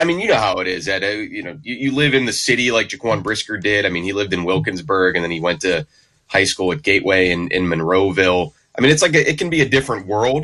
I mean, you know how it is, Ed. You live in the city like Jaquan Brisker did. I mean, he lived in Wilkinsburg, and then he went to high school at Gateway in Monroeville. I mean, it's like it can be a different world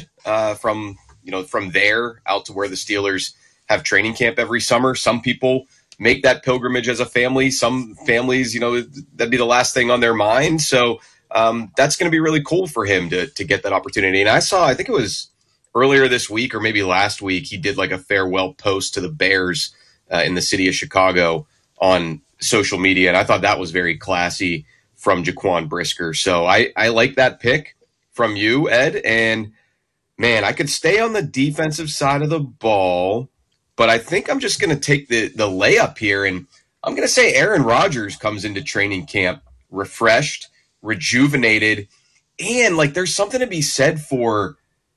from there out to where the Steelers have training camp every summer. Some people make that pilgrimage as a family. Some families, that'd be the last thing on their mind. So that's going to be really cool for him to get that opportunity. And I think it was earlier this week or maybe last week, he did like a farewell post to the Bears in the city of Chicago on social media. And I thought that was very classy from Jaquan Brisker. So I like that pick from you, Ed. And man, I could stay on the defensive side of the ball, but I think I'm just going to take the layup here. And I'm going to say Aaron Rodgers comes into training camp refreshed, rejuvenated, and like there's something to be said for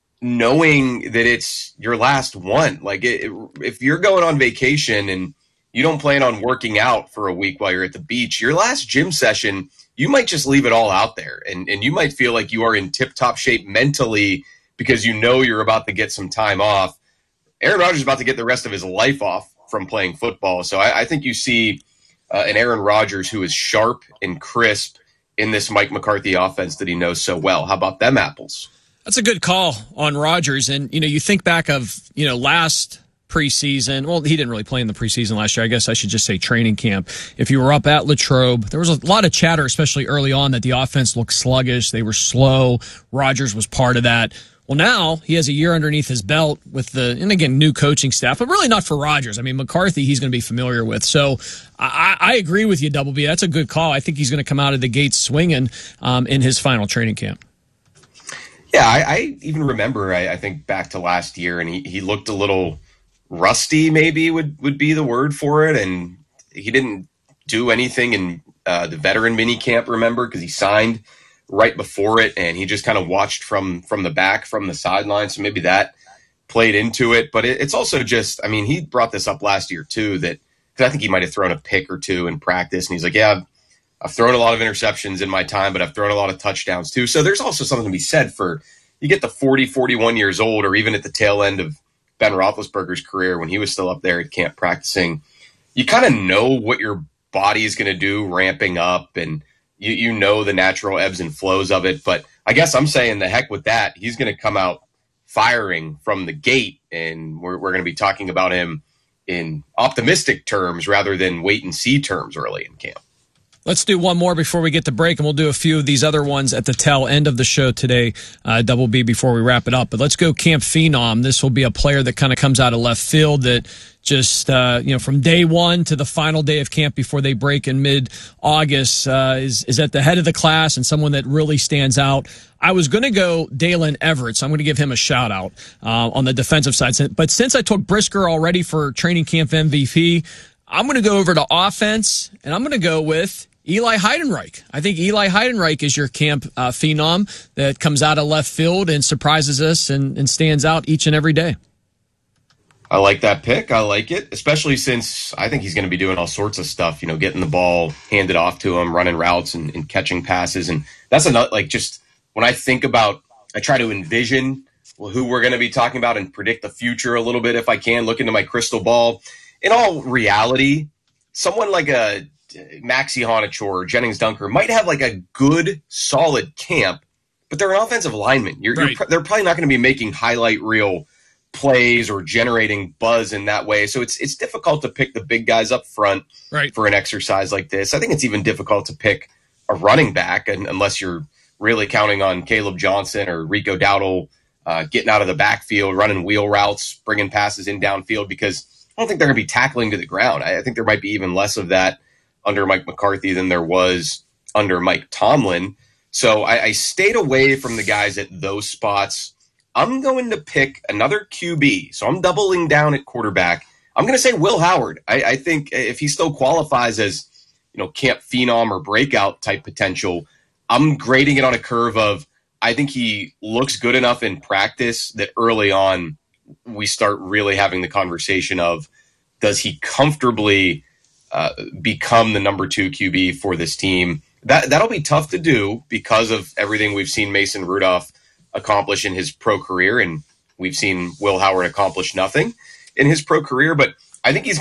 knowing that it's your last one. Like if you're going on vacation and you don't plan on working out for a week while you're at the beach, your last gym session, you might just leave it all out there. And you might feel like you are in tip-top shape mentally because you know you're about to get some time off. Aaron Rodgers is about to get the rest of his life off from playing football. So I think you see an Aaron Rodgers who is sharp and crisp in this Mike McCarthy offense that he knows so well. How about them apples? That's a good call on Rodgers. And, you think back of, last preseason. Well, he didn't really play in the preseason last year. I guess I should just say training camp. If you were up at Latrobe, there was a lot of chatter, especially early on, that the offense looked sluggish. They were slow. Rodgers was part of that. Well, now he has a year underneath his belt with new coaching staff, but really not for Rodgers. I mean, McCarthy, he's going to be familiar with. So I agree with you, Double B. That's a good call. I think he's going to come out of the gates swinging in his final training camp. Yeah, I even remember, I think back to last year, and he looked a little rusty, maybe would be the word for it. And he didn't do anything in the veteran mini camp, remember, because he signed right before it, and he just kind of watched from the back, from the sideline. So maybe that played into it. But it's also just, I mean, he brought this up last year too, that because I think he might have thrown a pick or two in practice, and he's like, yeah, I've thrown a lot of interceptions in my time, but I've thrown a lot of touchdowns too. So there's also something to be said for, you get to 40, 41 years old, or even at the tail end of Ben Roethlisberger's career when he was still up there at camp practicing, you kind of know what your body is going to do ramping up, and you know the natural ebbs and flows of it. But I guess I'm saying the heck with that. He's going to come out firing from the gate, and we're going to be talking about him in optimistic terms rather than wait and see terms early in camp. Let's do one more before we get to break, and we'll do a few of these other ones at the tail end of the show today, Double B, before we wrap it up. But let's go Camp Phenom. This will be a player that kind of comes out of left field that just, from day one to the final day of camp before they break in mid-August, is at the head of the class and someone that really stands out. I was going to go Dalen Everett, so I'm going to give him a shout-out on the defensive side. But since I took Brisker already for training camp MVP, I'm going to go over to offense, and I'm going to go with Eli Heidenreich. I think Eli Heidenreich is your camp phenom that comes out of left field and surprises us and stands out each and every day. I like that pick. I like it, especially since I think he's going to be doing all sorts of stuff, getting the ball handed off to him, running routes and catching passes. And that's another, just when I think about, I try to envision who we're going to be talking about and predict the future a little bit if I can, look into my crystal ball. In all reality, someone like a Maxi Honachor or Jennings Dunker might have like a good, solid camp, but they're an offensive lineman. They're probably not going to be making highlight reel plays or generating buzz in that way. So it's difficult to pick the big guys up front for an exercise like this. I think it's even difficult to pick a running back unless you're really counting on Caleb Johnson or Rico Dowdle getting out of the backfield, running wheel routes, bringing passes in downfield, because I don't think they're going to be tackling to the ground. I think there might be even less of that under Mike McCarthy than there was under Mike Tomlin. So I stayed away from the guys at those spots. I'm going to pick another QB. So I'm doubling down at quarterback. I'm going to say Will Howard. I think if he still qualifies as, camp phenom or breakout type potential, I'm grading it on a curve of, I think he looks good enough in practice that early on we start really having the conversation of, does he comfortably become the number 2 QB for this team? That'll be tough to do because of everything we've seen Mason Rudolph accomplish in his pro career, and we've seen Will Howard accomplish nothing in his pro career. But I think he's